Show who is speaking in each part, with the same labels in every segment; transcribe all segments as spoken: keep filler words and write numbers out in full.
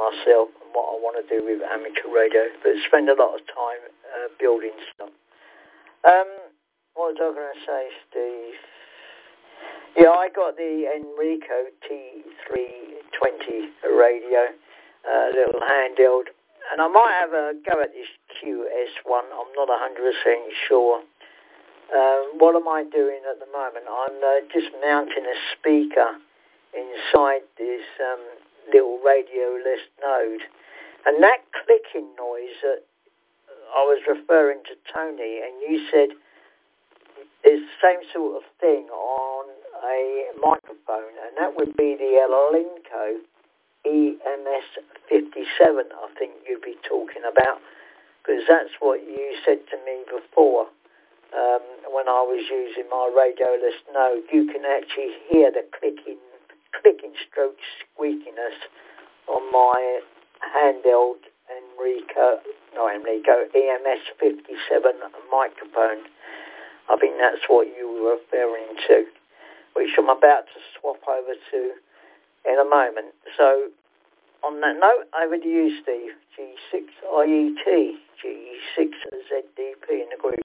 Speaker 1: myself and what I want to do with amateur radio, but spend a lot of time uh, building stuff. Um, what was I going to say, Steve? Yeah, I got the Enrico T three twenty radio, uh, little handheld, and I might have a go at this Q S one. I'm not one hundred percent sure. Um, what am I doing at the moment? I'm uh, just mounting a speaker inside this um, little radio-less node. And that clicking noise that I was referring to Tony, and you said it's the same sort of thing on a microphone, and that would be the Elenco E M S fifty-seven, I think you'd be talking about, because that's what you said to me before. Um, when I was using my radioless node, you can actually hear the clicking, clicking stroke squeakiness on my handheld Enrico, not Enrico, E M S fifty-seven microphone. I think that's what you were referring to, which I'm about to swap over to in a moment. So, on that note, over to you, Steve. G six I E T, G six Z D P in the group.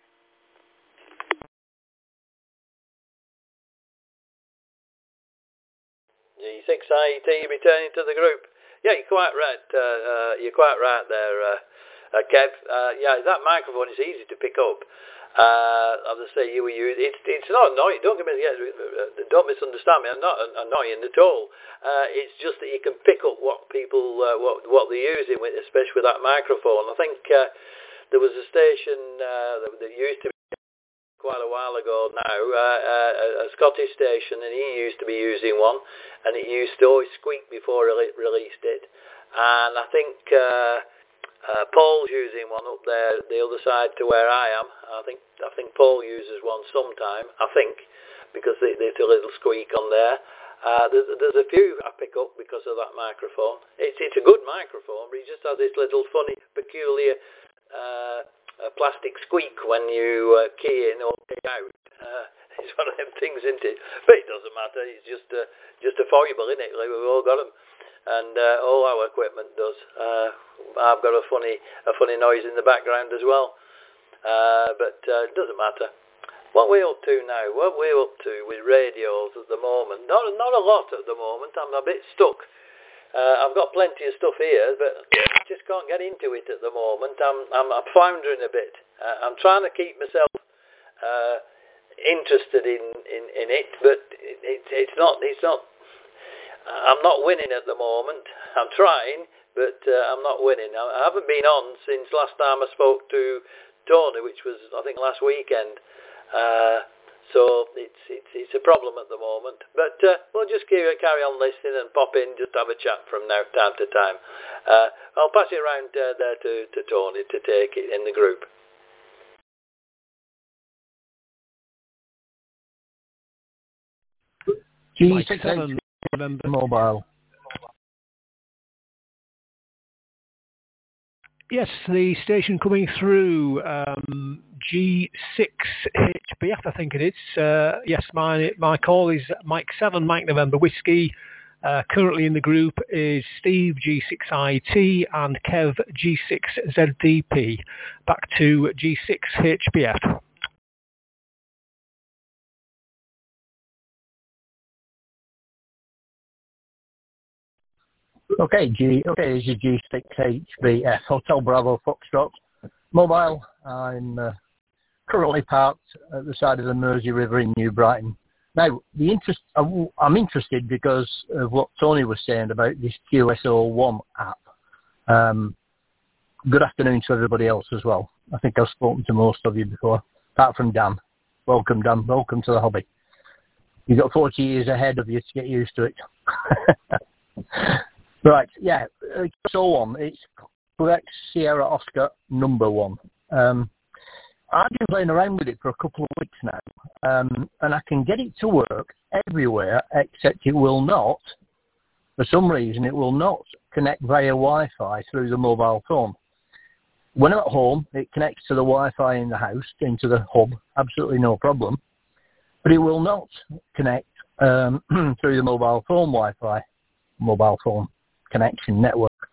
Speaker 2: G six I E T returning to the group. Yeah, you're quite right. Uh, uh, you're quite right there, uh, uh, Kev. Uh, yeah, that microphone is easy to pick up. Uh, as I say, you were using it's it's not annoying. Don't get me yeah, don't misunderstand me. I'm not annoying at all. Uh, it's just that you can pick up what people uh, what what they're using, with, especially with that microphone. I think uh, there was a station uh, that, that used to be quite a while ago now, uh, uh, a Scottish station, and he used to be using one, and it used to always squeak before he released it. And I think uh, uh, Paul's using one up there, the other side to where I am. I think I think Paul uses one sometime, I think, because there's a little squeak on there. Uh, there's, there's a few I pick up because of that microphone. It's it's a good microphone, but it just has this little funny, peculiar uh, a plastic squeak when you uh, key in or key out. Uh, it's one of them things, isn't it? But it doesn't matter. It's just a, just a foible, isn't it? Like we've all got them, and uh, all our equipment does. Uh, I've got a funny a funny noise in the background as well, uh, but uh, it doesn't matter. What we're up to now? What we're up to with radios at the moment? Not not a lot at the moment. I'm a bit stuck. Uh, I've got plenty of stuff here, but I just can't get into it at the moment. I'm I'm, I'm floundering a bit. Uh, I'm trying to keep myself uh, interested in, in, in it, but it, it, it's not it's not. I'm not winning at the moment. I'm trying, but uh, I'm not winning. I, I haven't been on since last time I spoke to Tony, which was I think last weekend. Uh, So it's it's it's a problem at the moment, but uh, we'll just carry, carry on listening and pop in, just have a chat from now time to time. Uh, I'll pass it around uh, there to, to Tony to take it in the group.
Speaker 3: G six seven mobile. Yes, the station coming through um, G six H B F, I think it is. Uh, yes, my my call is Mike seven, Mike November Whiskey. Uh, currently in the group is Steve G six I T and Kev G six Z D P. Back to G six H B F.
Speaker 4: Okay, G. Okay, this is G six H B F, Hotel Bravo Foxtrot mobile. I'm uh, currently parked at the side of the Mersey River in New Brighton. Now, the interest, I'm interested because of what Tony was saying about this Q S O one app. Um, good afternoon to everybody else as well. I think I've spoken to most of you before, apart from Dan. Welcome, Dan. Welcome to the hobby. You've got forty years ahead of you to get used to it. Right, yeah, so on. It's Quebec Sierra Oscar number one. Um, I've been playing around with it for a couple of weeks now, um, and I can get it to work everywhere, except it will not, for some reason, it will not connect via Wi-Fi through the mobile phone. When I'm at home, it connects to the Wi-Fi in the house, into the hub, absolutely no problem, but it will not connect um, through the mobile phone Wi-Fi, mobile phone connection network.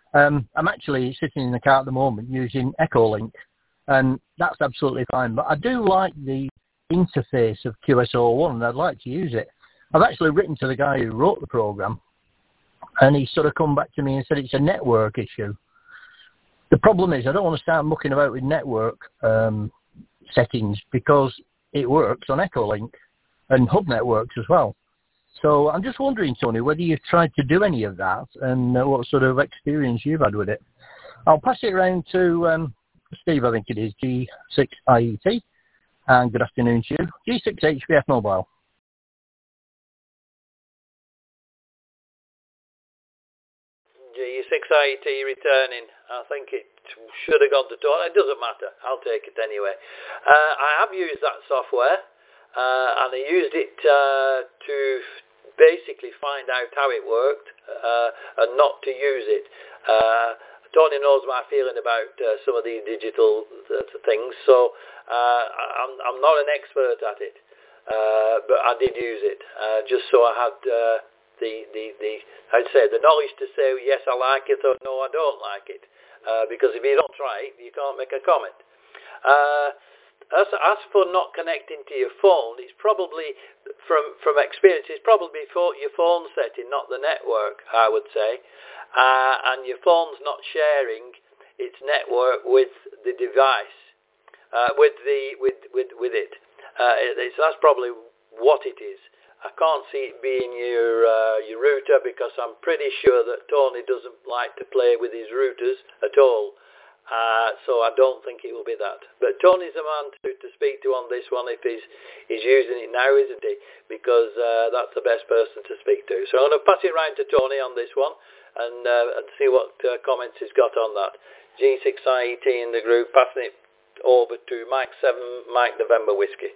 Speaker 4: Um, I'm actually sitting in the car at the moment using Echolink, and that's absolutely fine. But I do like the interface of Q S O one, and I'd like to use it. I've actually written to the guy who wrote the program, and he sort of come back to me and said it's a network issue. The problem is I don't want to start mucking about with network um, settings because it works on Echolink and Hub Networks as well. So I'm just wondering, Tony, whether you've tried to do any of that and uh, what sort of experience you've had with it. I'll pass it around to um, Steve, I think it is, G six I E T, and good afternoon to you. G six H B F Mobile.
Speaker 2: G six I E T returning. I think it should have gone to Tony. It doesn't matter. I'll take it anyway. Uh, I have used that software, uh, and I used it uh, to basically find out how it worked uh, and not to use it. Uh, Tony knows my feeling about uh, some of these digital uh, things, so uh, I'm, I'm not an expert at it, uh, but I did use it uh, just so I had uh, the, the, the, I'd say, the knowledge to say yes, I like it or no, I don't like it. Uh, because if you don't try it, you can't make a comment. Uh, as, as for not connecting to your phone, it's probably, from, from experience, it's probably for your phone setting, not the network, I would say. Uh, and your phone's not sharing its network with the device, uh, with, the, with, with, with it. Uh, it's, that's probably what it is. I can't see it being your uh, your router because I'm pretty sure that Tony doesn't like to play with his routers at all. Uh, so I don't think it will be that. But Tony's the man to, to speak to on this one if he's, he's using it now, isn't he? Because uh, that's the best person to speak to. So I'm going to pass it round to Tony on this one and, uh, and see what uh, comments he's got on that. G six I E T in the group, passing it over to Mike seven, Mike November Whiskey.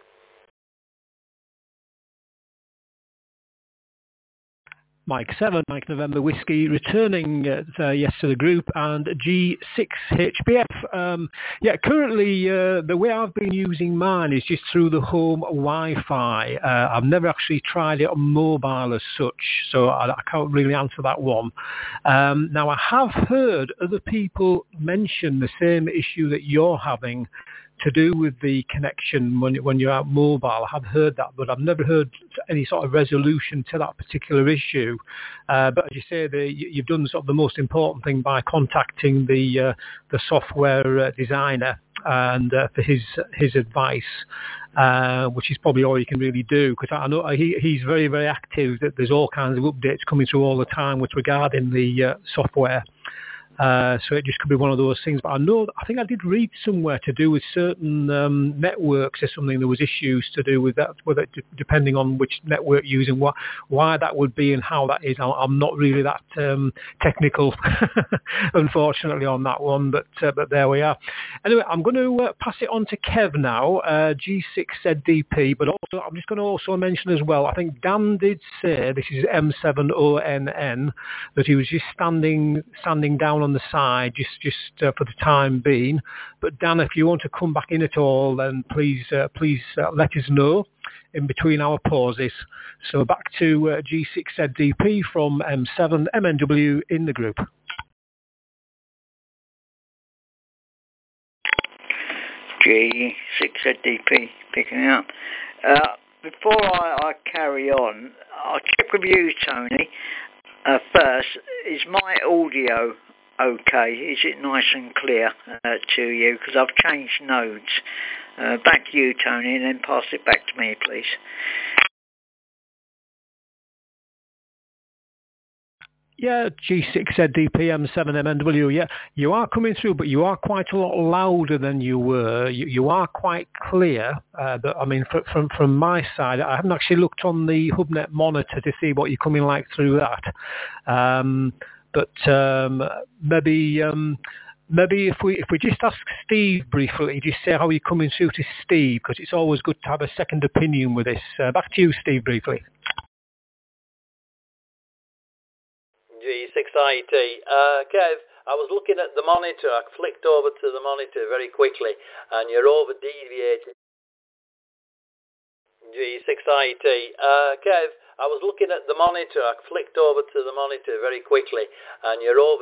Speaker 3: Mike seven, Mike November Whiskey, returning uh, yes to the group, and G six H B F. Um, yeah, currently uh, the way I've been using mine is just through the home Wi-Fi. Uh, I've never actually tried it on mobile as such, so I, I can't really answer that one. Um, now, I have heard other people mention the same issue that you're having, to do with the connection when when you're out mobile. I have heard that, but I've never heard any sort of resolution to that particular issue. Uh, but as you say, the, you've done sort of the most important thing by contacting the uh, the software uh, designer and uh, for his his advice, uh, which is probably all you can really do. Because I know he he's very very active. That there's all kinds of updates coming through all the time with regarding the uh, software. Uh, so it just could be one of those things. But I know, I think I did read somewhere to do with certain um, networks or something. There was issues to do with that, with it, depending on which network you're using, what, why that would be and how that is. I'm not really that um, technical, unfortunately, on that one. But uh, but there we are. Anyway, I'm going to uh, pass it on to Kev now, uh, G six Z D P. But also, I'm just going to also mention as well, I think Dan did say, this is M seven O N N, that he was just standing standing down on the side just just uh, for the time being. But Dan, if you want to come back in at all, then please uh, please uh, let us know in between our pauses. So back to uh, G six Z D P from M seven M N W in the group.
Speaker 5: G six Z D P picking up. Uh, before I, I carry on, I'll check with you, Tony. Uh, first, is my audio okay? Is it nice and clear uh, to you? Because I've changed nodes. Uh, back to you, Tony, and then pass it back to me, please.
Speaker 3: Yeah, G six Z D P M seven M N W, yeah, you are coming through, but you are quite a lot louder than you were. You, you are quite clear, uh, but I mean, from, from from my side, I haven't actually looked on the HubNet monitor to see what you're coming like through that. Um, but um, maybe um, maybe if we if we just ask Steve briefly, just say how you're coming through to Steve, because it's always good to have a second opinion with this. Uh, back to you, Steve, briefly.
Speaker 2: G six I E T. Uh, Kev, I was looking at the monitor. I flicked over to the monitor very quickly, and you're over deviating. G six I E T. Uh, Kev, I was looking at the monitor. I flicked over to the monitor very quickly, and you're over